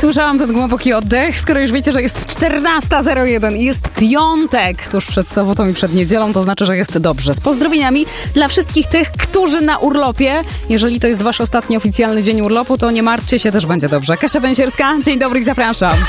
Słyszałam ten głęboki oddech, skoro już wiecie, że jest 14:01 i jest piątek tuż przed sobotą i przed niedzielą, to znaczy, że jest dobrze. Z pozdrowieniami dla wszystkich tych, którzy na urlopie. Jeżeli to jest wasz ostatni oficjalny dzień urlopu, to nie martwcie się, też będzie dobrze. Kasia Węsierska, dzień dobry i zapraszam.